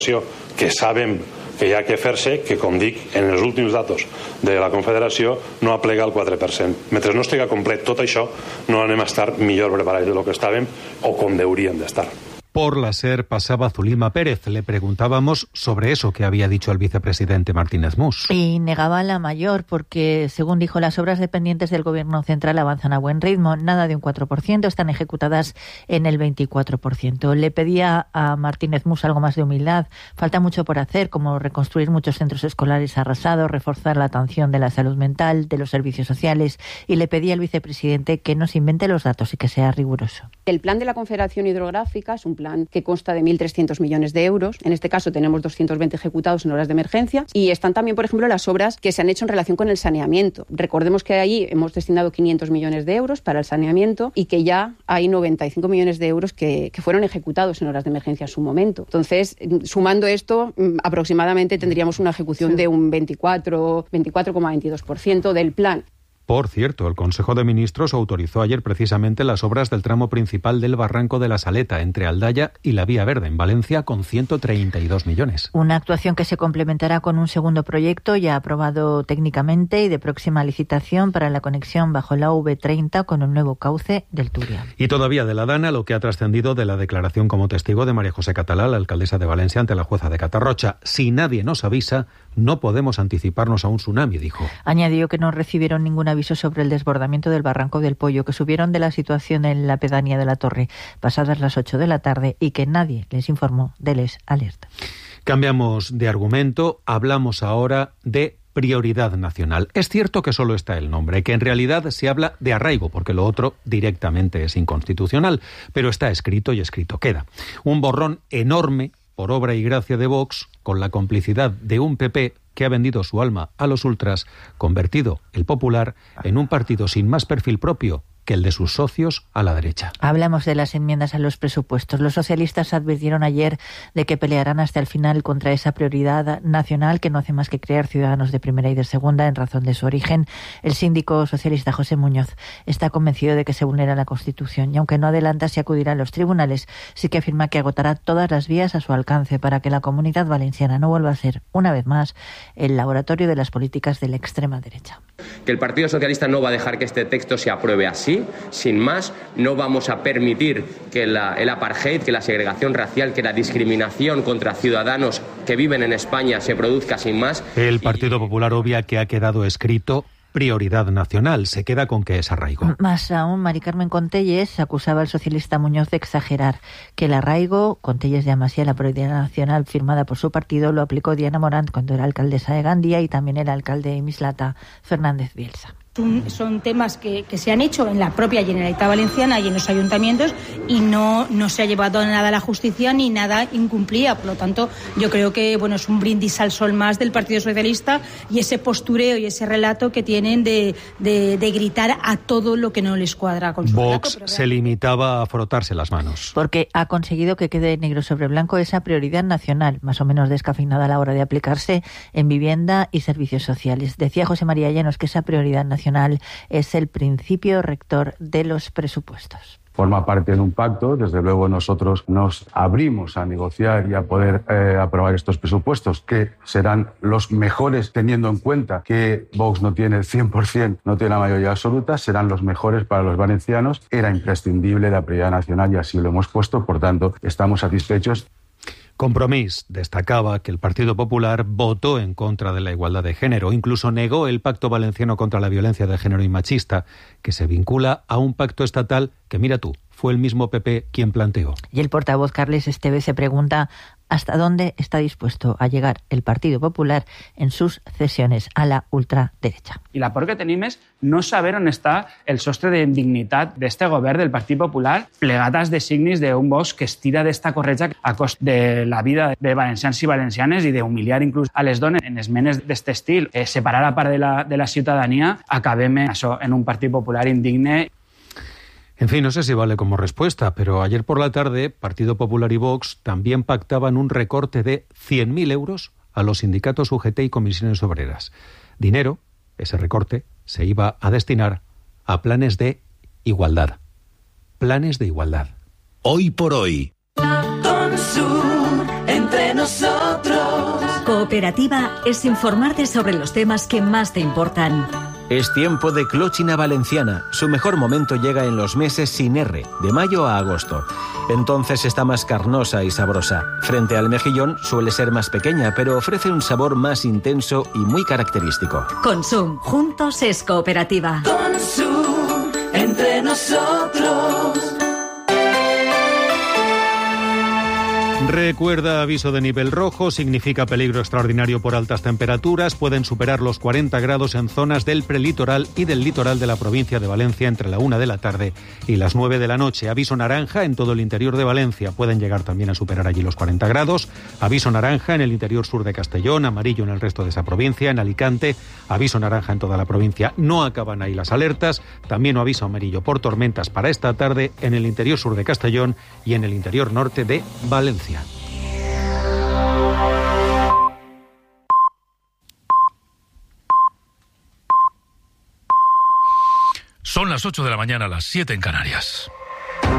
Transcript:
que sabem que hi ha que fer-se, que, com dic, en els últims datos de la Confederació no aplega el 4%. Mentre no estigui complet tot això, no anem a estar millor preparats de lo que estàvem o com hauríem d'estar. Por la SER pasaba Zulima Pérez. Le preguntábamos sobre eso que había dicho el vicepresidente Martínez Mus. Y negaba la mayor porque, según dijo, las obras dependientes del Gobierno central avanzan a buen ritmo. Nada de un 4%, están ejecutadas en el 24%. Le pedía a Martínez Mus algo más de humildad. Falta mucho por hacer, como reconstruir muchos centros escolares arrasados, reforzar la atención de la salud mental, de los servicios sociales. Y le pedía al vicepresidente que nos invente los datos y que sea riguroso. El plan de la Confederación Hidrográfica es un plan que consta de 1.300 millones de euros. En este caso tenemos 220 ejecutados en obras de emergencia y están también, por ejemplo, las obras que se han hecho en relación con el saneamiento. Recordemos que ahí hemos destinado 500 millones de euros para el saneamiento y que ya hay 95 millones de euros que fueron ejecutados en obras de emergencia en su momento. Entonces, sumando esto, aproximadamente tendríamos una ejecución de un 24,22% del plan. Por cierto, el Consejo de Ministros autorizó ayer precisamente las obras del tramo principal del Barranco de la Saleta, entre Aldaya y la Vía Verde, en Valencia, con 132 millones. Una actuación que se complementará con un segundo proyecto ya aprobado técnicamente y de próxima licitación para la conexión bajo la V30 con un nuevo cauce del Turia. Y todavía de la Dana, lo que ha trascendido de la declaración como testigo de María José Catalá, la alcaldesa de Valencia, ante la jueza de Catarrocha. Si nadie nos avisa, no podemos anticiparnos a un tsunami, dijo. Añadió que no recibieron ningún aviso sobre el desbordamiento del Barranco del Pollo, que subieron de la situación en la pedanía de la Torre pasadas las 8 de la tarde y que nadie les informó de les alerta. Cambiamos de argumento, hablamos ahora de prioridad nacional. Es cierto que solo está el nombre, que en realidad se habla de arraigo, porque lo otro directamente es inconstitucional, pero está escrito y escrito queda. Un borrón enorme por obra y gracia de Vox, con la complicidad de un PP que ha vendido su alma a los ultras, convertido el Popular en un partido sin más perfil propio que el de sus socios a la derecha. Hablamos de las enmiendas a los presupuestos. Los socialistas advirtieron ayer de que pelearán hasta el final contra esa prioridad nacional que no hace más que crear ciudadanos de primera y de segunda en razón de su origen. El síndico socialista José Muñoz está convencido de que se vulnera la Constitución y aunque no adelanta si acudirá a los tribunales, sí que afirma que agotará todas las vías a su alcance para que la Comunidad Valenciana no vuelva a ser, una vez más, el laboratorio de las políticas de la extrema derecha. Que el Partido Socialista no va a dejar que este texto se apruebe así, sin más. No vamos a permitir que el apartheid, que la segregación racial, que la discriminación contra ciudadanos que viven en España se produzca sin más. El Partido Popular obvia que ha quedado escrito prioridad nacional, se queda con que es arraigo. Más aún, Mari Carmen Contelles acusaba al socialista Muñoz de exagerar, que el arraigo, Contelles llama así a la prioridad nacional firmada por su partido, lo aplicó Diana Morant cuando era alcaldesa de Gandía y también el alcalde de Mislata, Fernández Bielsa. Son temas que se han hecho en la propia Generalitat Valenciana y en los ayuntamientos y no se ha llevado nada a la justicia ni nada incumplía. Por lo tanto, yo creo que es un brindis al sol más del Partido Socialista y ese postureo y ese relato que tienen de gritar a todo lo que no les cuadra con su Vox relato. se limitaba a frotarse las manos. Porque ha conseguido que quede negro sobre blanco esa prioridad nacional, más o menos descafeinada a la hora de aplicarse en vivienda y servicios sociales. Decía José María Llanos que esa prioridad nacional es el principio rector de los presupuestos. Forma parte de un pacto, desde luego nosotros nos abrimos a negociar y a poder aprobar estos presupuestos que serán los mejores teniendo en cuenta que Vox no tiene el 100%, no tiene la mayoría absoluta, serán los mejores para los valencianos. Era imprescindible la prioridad nacional y así lo hemos puesto, por tanto estamos satisfechos. Compromís destacaba que el Partido Popular votó en contra de la igualdad de género, incluso negó el Pacto Valenciano contra la Violencia de Género y Machista, que se vincula a un pacto estatal que, mira tú, fue el mismo PP quien planteó. Y el portavoz Carles Esteve se pregunta hasta dónde está dispuesto a llegar el Partido Popular en sus cesiones a la ultraderecha. I la por que tenim és no saber on està el sostre d'indignitat d'este govern del Partit Popular, plegat als designis d'un Vox que es tira d'esta corretja a cost de la vida de valencians i valencianes i d'humiliar inclús a les dones en esmenes d'este estil. Separar a part de la ciutadania, acabem en un Partit Popular indigne. En fin, no sé si vale como respuesta, pero ayer por la tarde Partido Popular y Vox también pactaban un recorte de 100.000 euros a los sindicatos UGT y comisiones obreras. Dinero, ese recorte, se iba a destinar a planes de igualdad. Planes de igualdad. Hoy por hoy. Con Sur, entre nosotros. Cooperativa es informarte sobre los temas que más te importan. Es tiempo de clochina valenciana. Su mejor momento llega en los meses sin R, de mayo a agosto. Entonces está más carnosa y sabrosa. Frente al mejillón suele ser más pequeña, pero ofrece un sabor más intenso y muy característico. Consum, juntos es cooperativa. Consum, entre nosotros. Recuerda, aviso de nivel rojo, significa peligro extraordinario por altas temperaturas. Pueden superar los 40 grados en zonas del prelitoral y del litoral de la provincia de Valencia entre la 1 de la tarde y las 9 de la noche. Aviso naranja en todo el interior de Valencia. Pueden llegar también a superar allí los 40 grados. Aviso naranja en el interior sur de Castellón, amarillo en el resto de esa provincia. En Alicante, aviso naranja en toda la provincia. No acaban ahí las alertas. También aviso amarillo por tormentas para esta tarde en el interior sur de Castellón y en el interior norte de Valencia. Son las 8 de la mañana, las 7 en Canarias.